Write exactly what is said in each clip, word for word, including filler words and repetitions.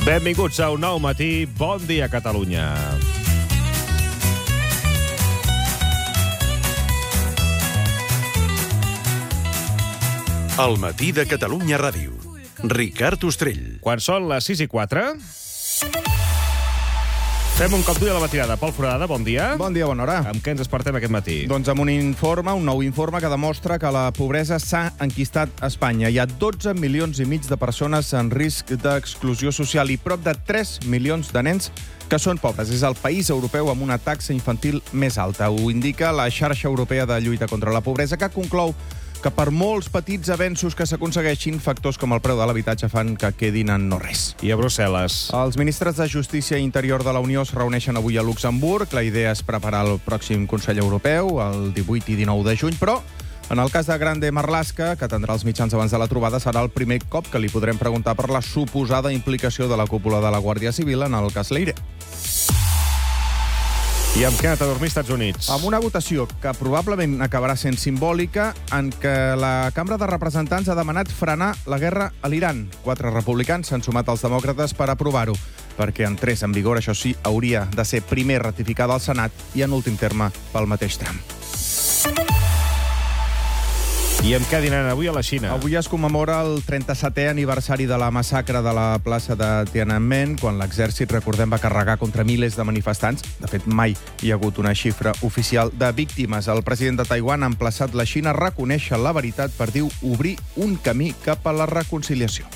Benvinguts a un nou matí. Bon dia, Catalunya. El matí de Catalunya Ràdio. Ricard Ostrell. Quan són les sis i quatre... Fem un cop d'ull a la matinada. Pol Foradada, bon dia. Bon dia, bona hora. Amb què ens despertem aquest matí? Doncs amb un informe, un nou informe que demostra que la pobresa s'ha enquistat a Espanya. Hi ha dotze milions i mig de persones en risc d'exclusió social i prop de tres milions de nens que són pobres. És el país europeu amb una taxa infantil més alta. Ho indica la Xarxa Europea de Lluita contra la Pobresa, que conclou que per molts petits avenços que s'aconsegueixin, factors com el preu de l'habitatge fan que quedin en no res. I a Brussel·les? Els ministres de Justícia i Interior de la Unió es reuneixen avui a Luxemburg. La idea és preparar el pròxim Consell Europeu, el divuit i dinou de juny, però en el cas de Grande Marlaska, que atendrà els mitjans abans de la trobada, serà el primer cop que li podrem preguntar per la suposada implicació de la cúpula de la Guàrdia Civil en el cas Leire. I amb què ha anat a dormir als Estats Units? Amb una votació que probablement acabarà sent simbòlica, en què la Cambra de Representants ha demanat frenar la guerra a l'Iran. Quatre republicans s'han sumat als demòcrates per aprovar-ho, perquè entrés en vigor, això sí, hauria de ser primer ratificada al Senat i, en últim terme, pel mateix Trump. I amb què dinaran avui a la Xina? Avui es commemora el trenta-setè aniversari de la massacre de la plaça de Tiananmen, quan l'exèrcit, recordem, va carregar contra milers de manifestants. De fet, mai hi ha hagut una xifra oficial de víctimes. El president de Taiwan ha emplaçat la Xina a reconèixer la veritat per, diu, obrir un camí cap a la reconciliació.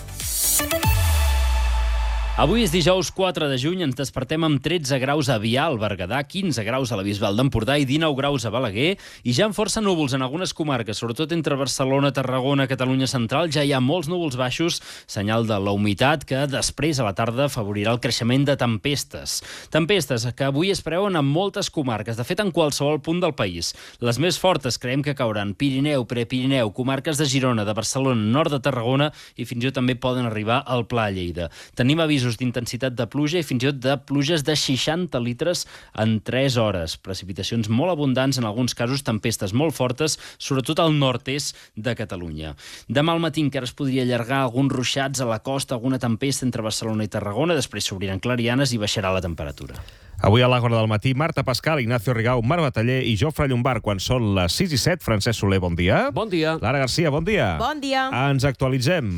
Avui és dijous quatre de juny, ens despertem amb tretze graus a Avià, al Berguedà, quinze graus a la Bisbal d'Empordà i dinou graus a Balaguer, i ja amb força núvols en algunes comarques, sobretot entre Barcelona, Tarragona, Catalunya Central, ja hi ha molts núvols baixos, senyal de la humitat que després a la tarda afavorirà el creixement de tempestes. Tempestes que avui es preveuen en moltes comarques, de fet en qualsevol punt del país. Les més fortes creiem que cauran Pirineu, Prepirineu, comarques de Girona, de Barcelona, nord de Tarragona i fins i tot també poden arribar al Pla de Lleida. Tenim avisos d'intensitat de pluja i fins i tot de pluges de seixanta litres en tres hores. Precipitacions molt abundants, en alguns casos tempestes molt fortes, sobretot al nord-est de Catalunya. Demà al matí encara es podria allargar alguns ruixats a la costa, alguna tempesta entre Barcelona i Tarragona, després s'obriran clarianes i baixarà la temperatura. Avui a l'Àgora del matí, Marta Pascal, Ignacio Rigau, Marc Bataller i Jofre Llombard. Quan són les sis i set, Francesc Soler, bon dia. Bon dia. Lara Garcia, bon dia. Bon dia. Ens actualitzem.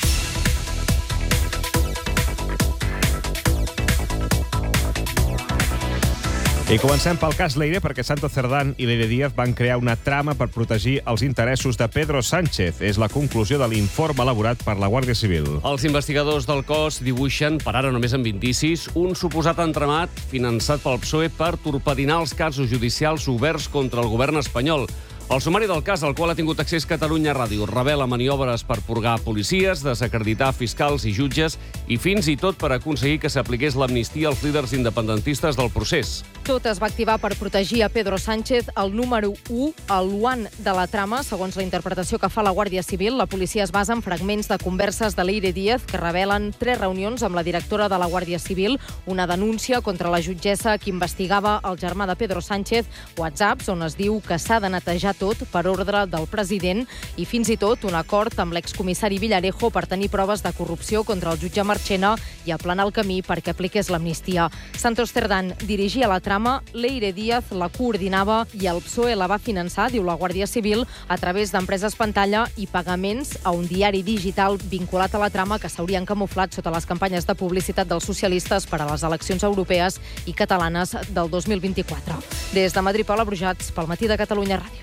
I comencem pel cas Leire, perquè Santo Cerdán i Leire Díaz van crear una trama per protegir els interessos de Pedro Sánchez. És la conclusió de l'informe elaborat per la Guàrdia Civil. Els investigadors del cos dibuixen, per ara només amb indicis, un suposat entramat finançat pel P S O E per torpedinar els casos judicials oberts contra el govern espanyol. El sumari del cas, al qual ha tingut accés Catalunya Ràdio, revela maniobres per purgar policies, desacreditar fiscals i jutges i fins i tot per aconseguir que s'apliqués l'amnistia als líders independentistes del procés. Tot es va activar per protegir a Pedro Sánchez, el número u, el one de la trama. Segons la interpretació que fa la Guàrdia Civil, la policia es basa en fragments de converses de Leire Díaz que revelen tres reunions amb la directora de la Guàrdia Civil, una denúncia contra la jutgessa que investigava el germà de Pedro Sánchez, whatsapps on es diu que s'ha de netejar tot per ordre del president i fins i tot un acord amb l'excomissari Villarejo per tenir proves de corrupció contra el jutge Marchena i aplanar el camí perquè apliqués l'amnistia. Santos Cerdán dirigia la trama, Leire Díaz la coordinava i el P S O E la va finançar, diu la Guàrdia Civil, a través d'empreses pantalla i pagaments a un diari digital vinculat a la trama que s'haurien camuflat sota les campanyes de publicitat dels socialistes per a les eleccions europees i catalanes del dos mil vint-i-quatre. Des de Madrid, Paula Brujats, pel Matí de Catalunya Ràdio.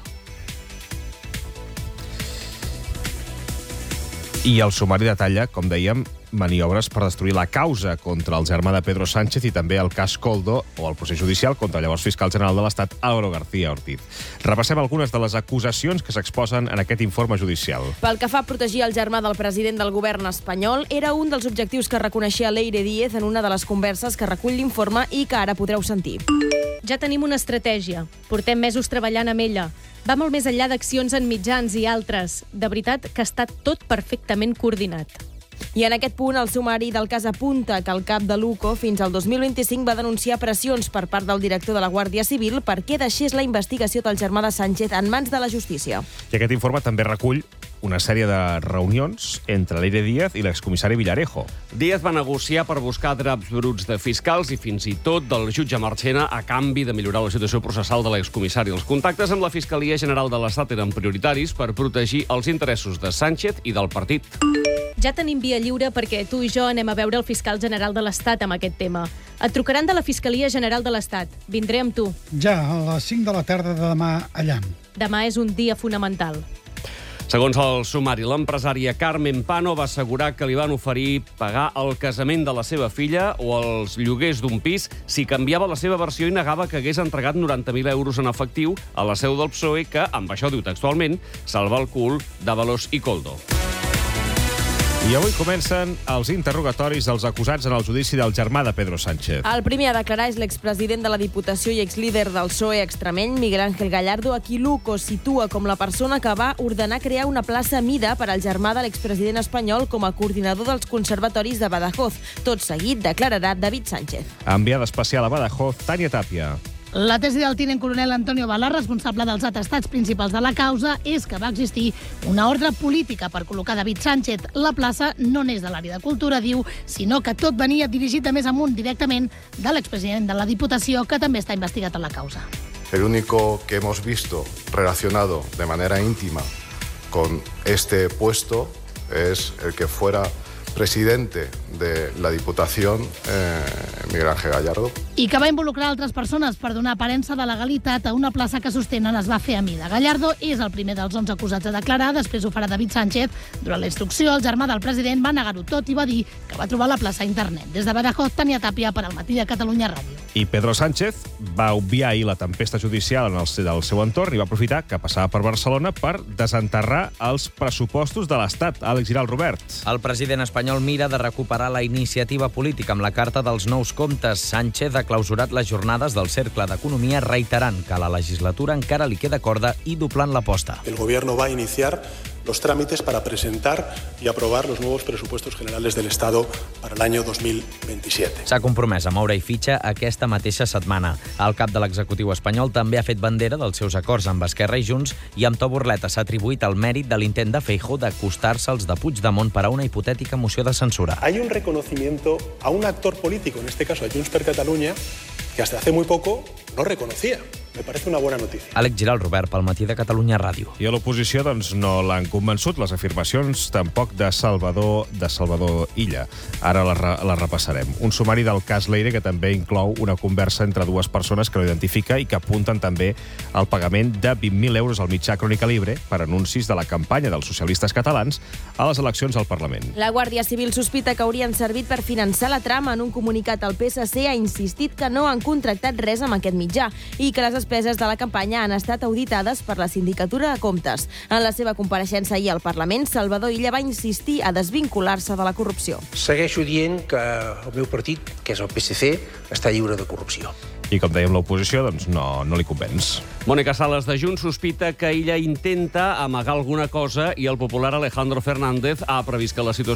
I el sumari detalla, com dèiem, maniobres per destruir la causa contra el germà de Pedro Sánchez i també el cas Koldo o el procés judicial contra el llavors fiscal general de l'Estat, Álvaro García Ortiz. Repassem algunes de les acusacions que s'exposen en aquest informe judicial. Pel que fa a protegir el germà del president del govern espanyol, era un dels objectius que reconeixia Leire Díaz en una de les converses que recull l'informe i que ara podreu sentir. Ja tenim una estratègia. Portem mesos treballant amb ella. Va molt més enllà d'accions en mitjans i altres. De veritat que està tot perfectament coordinat. I en aquest punt el sumari del cas apunta que el cap de l'U C O fins al dos mil vint-i-cinc va denunciar pressions per part del director de la Guàrdia Civil perquè deixés la investigació del germà de Sánchez en mans de la justícia. I aquest informe també recull una sèrie de reunions entre Leire Díaz i l'excomissari Villarejo. Díaz va negociar per buscar draps bruts de fiscals i fins i tot del jutge Marchena a canvi de millorar la situació processal de l'excomissari. Els contactes amb la Fiscalia General de l'Estat eren prioritaris per protegir els interessos de Sánchez i del partit. Ja tenim via lliure perquè tu i jo anem a veure el fiscal general de l'Estat amb aquest tema. Et trucaran de la Fiscalia General de l'Estat. Vindré amb tu. Ja, a les cinc de la tarda de demà allà. Demà és un dia fonamental. Segons el sumari, l'empresària Carmen Pano va assegurar que li van oferir pagar el casament de la seva filla o els lloguers d'un pis si canviava la seva versió i negava que hagués entregat noranta mil euros en efectiu a la seu del P S O E que, amb això diu textualment, salva el cul d'Ábalos i Koldo. I avui comencen els interrogatoris dels acusats en el judici del germà de Pedro Sánchez. El primer a declarar és l'expresident de la Diputació i exlíder del P S O E extremeny, Miguel Ángel Gallardo, a qui l'U C O situa com la persona que va ordenar crear una plaça a mida per al germà de l'expresident espanyol com a coordinador dels conservatoris de Badajoz. Tot seguit declararà David Sánchez. Enviada especial a Badajoz, Tània Tàpia. La tesi del tinent coronel Antonio Bala, responsable dels atestats principals de la causa, és que va existir una ordre política per col·locar David Sánchez. La plaça no n'és de l'àrea de cultura, diu, sinó que tot venia dirigit de més amunt directament de l'expresident de la Diputació, que també està investigat en la causa. El único que hemos visto relacionado de manera íntima con este puesto es el que fuera presidente de la Diputación, eh, Miguel Ángel Gallardo. I que va involucrar altres persones per donar aparença de legalitat a una plaça que sostenen es va fer a mida. Gallardo és el primer dels onze acusats a declarar, després ho farà David Sánchez. Durant la instrucció, el germà del president va negar-ho tot i va dir que va trobar la plaça a internet. Des de Badajoz, Tània Tàpia per al Matí de Catalunya Ràdio. I Pedro Sánchez va obviar ahir la tempesta judicial en el, del seu entorn i va aprofitar que passava per Barcelona per desenterrar els pressupostos de l'Estat. Àlex Giral, Robert. El president espanyol mira de recuperar la iniciativa política amb la carta dels nous comptes. Sánchez ha clausurat les jornades del Cercle d'Economia reiterant que a la legislatura encara li queda corda i doblant l'aposta. El gobierno va a iniciar los trámites para presentar y aprobar los nuevos presupuestos generales del Estado para el año dos mil veintisiete. S'ha compromès a moure-hi fitxa aquesta mateixa setmana. El cap de l'executiu espanyol també ha fet bandera dels seus acords amb Esquerra i Junts i amb to burleta s'ha atribuït el mèrit de l'intent de Feijóo d'acostar-se als de Puigdemont per a una hipotètica moció de censura. Hay un reconocimiento a un actor político, en este caso a Junts per Catalunya, que hasta hace muy poco no reconocía. Me parece una buena noticia. Àlex Giral, Robert, pel Matí de Catalunya Ràdio. I a l'oposició doncs, no l'han convençut les afirmacions tampoc de Salvador de Salvador Illa. Ara la, la repassarem. Un sumari del cas Leire que també inclou una conversa entre dues persones que no identifica i que apunten també al pagament de vint mil euros al mitjà Crònica Libre per anuncis de la campanya dels socialistes catalans a les eleccions al Parlament. La Guàrdia Civil sospita que haurien servit per finançar la trama. En un comunicat, el P S C ha insistit que no han contractat res amb aquest mitjà i que les despeses de la campanya han estat auditades per la Sindicatura de Comptes. En la seva compareixença ahir al Parlament, Salvador Illa va insistir a desvincular-se de la corrupció. Segueixo dient que el meu partit, que és el P S C, està lliure de corrupció. I com dèiem, l'oposició doncs no, no li convenç. Mònica Sales de Junts sospita que ella intenta amagar alguna cosa i el popular Alejandro Fernández ha previst que la situació